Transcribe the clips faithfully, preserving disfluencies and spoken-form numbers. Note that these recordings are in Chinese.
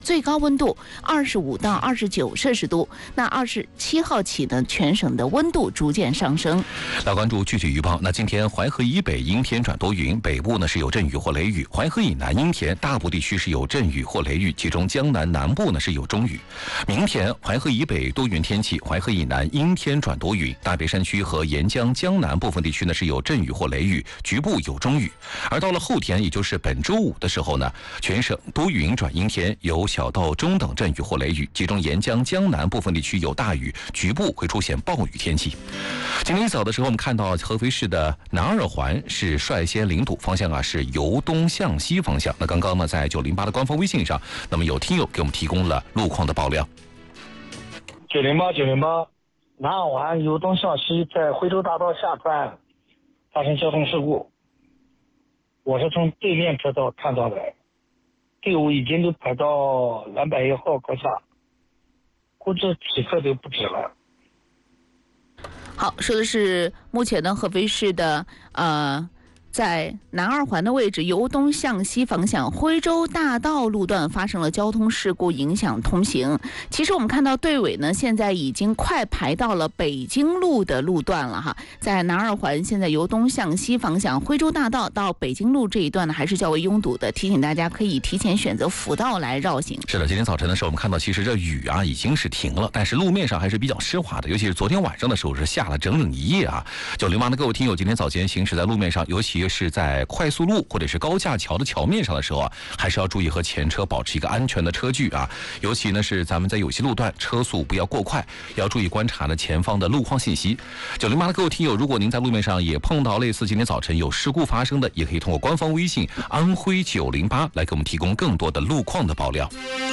最高温度二十五到二十九摄氏度。那二十七号起呢，全省的温度逐渐上升。 来关注具体预报。那今天淮河以北阴天转多云，北部呢是有阵雨或雷雨；淮河以南阴天，大部地区是有阵雨或雷雨，其中江南南部呢是有中雨。明天淮河以北多云天气，淮河以南阴天转多云，大别山区和沿江江南部分地区呢是有阵雨或雷雨，局部有中雨。而到了后天，也就是本周五的时候呢，全省多云转阴天，有小到中等阵雨或雷雨，其中沿江江南部分地区有大雨，局部会出现暴雨天气。今天一早的时候，我们看到合肥市的南二环是率先领堵，方向啊是由东向西方向。那刚刚呢，在九零八的官方微信上，那么有听友给我们提供了路况的爆料。 九零八九零八，南二环由东向西，在徽州大道下段发生交通事故，我是从对面车道看到的。队伍已经都排到两百一号高架，估计此刻都不止了。 好，说的是目前呢，合肥市的呃。在南二环的位置，由东向西方向徽州大道路段发生了交通事故，影响通行。其实我们看到队尾呢，现在已经快排到了北京路的路段了哈。在南二环，现在由东向西方向徽州大道到北京路这一段呢，还是较为拥堵的，提醒大家可以提前选择辅道来绕行。 是的，今天早晨的时候，我们看到其实这雨啊已经是停了，但是路面上还是比较湿滑的，尤其是昨天晚上的时候是下了整整一夜啊。九零八的各位听友，今天早间行驶在路面上，尤其是在快速路或者是高架桥的桥面上的时候啊，还是要注意和前车保持一个安全的车距啊。尤其呢是咱们在有些路段车速不要过快，要注意观察呢前方的路况信息。九零八的各位听友，如果您在路面上也碰到类似今天早晨有事故发生的，也可以通过官方微信安徽九零八来给我们提供更多的路况的爆料。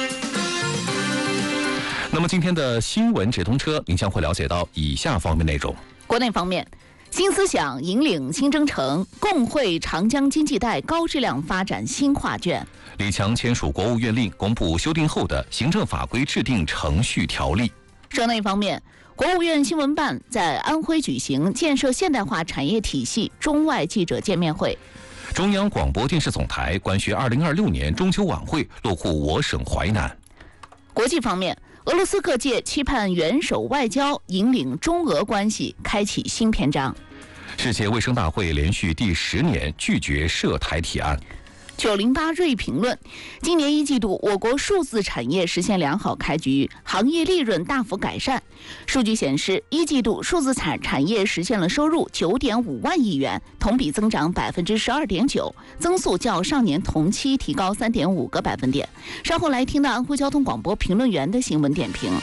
那么今天的新闻直通车，您将会了解到以下方面内容。 国内方面，新思想引领新征程，共绘长江经济带高质量发展新画卷。 李强签署国务院令，公布修订后的行政法规制定程序条例。 省内方面，国务院新闻办在安徽举行建设现代化产业体系中外记者见面会。 中央广播电视总台官宣二零二六年中秋晚会落户我省淮南。 国际方面，俄罗斯各界期盼元首外交引领中俄关系开启新篇章。 世界卫生大会连续第十年拒绝涉台提案。 九零八锐评论：今年一季度，我国数字产业实现良好开局，行业利润大幅改善。数据显示，一季度数字产产业实现了收入九点五万亿元，同比增长百分之十二点九，增速较上年同期提高三点五个百分点。稍后来听到安徽交通广播评论员的新闻点评。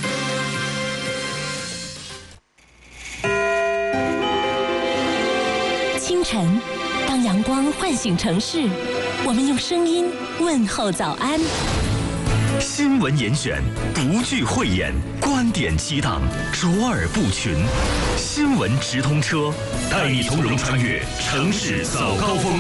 清晨，当阳光唤醒城市，我们用声音问候早安。 新闻严选，独具慧眼，观点激荡，卓尔不群。新闻直通车，带你从容穿越城市早高峰。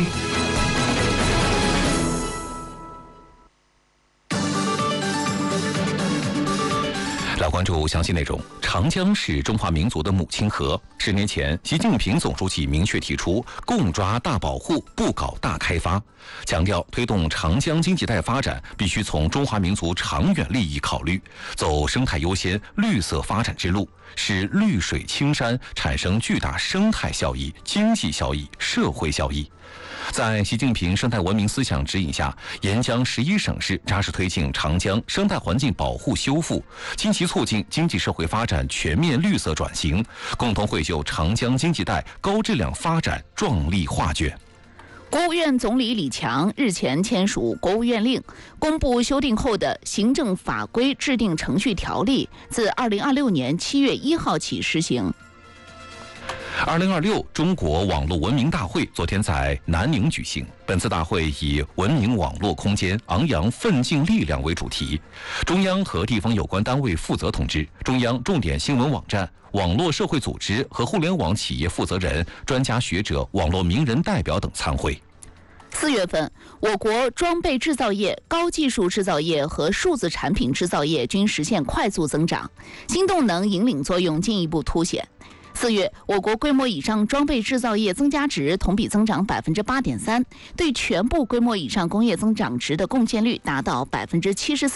来关注详细内容。长江是中华民族的母亲河。十年前，习近平总书记明确提出，共抓大保护，不搞大开发，强调推动长江经济带发展必须从中华民族长远利益考虑，走生态优先、绿色发展之路，使绿水青山产生巨大生态效益、经济效益、社会效益。在习近平生态文明思想指引下，沿江十一省市扎实推进长江生态环境保护修复，积极促进经济社会发展全面绿色转型，共同绘就长江经济带高质量发展壮丽画卷。 国务院总理李强日前签署国务院令，公布修订后的行政法规制定程序条例，自二零二六年七月一号起施行。 二零二六中国网络文明大会昨天在南宁举行。本次大会以文明网络空间，昂扬奋进力量为主题。中央和地方有关单位负责通知，中央重点新闻网站、网络社会组织和互联网企业负责人、专家学者、网络名人代表等参会。 四月份，我国装备制造业、高技术制造业和数字产品制造业均实现快速增长，新动能引领作用进一步凸显。 四月，我国规模以上装备制造业增加值同比增长百分之八点三，对全部规模以上工业增长值的贡献率达到百分之七十四。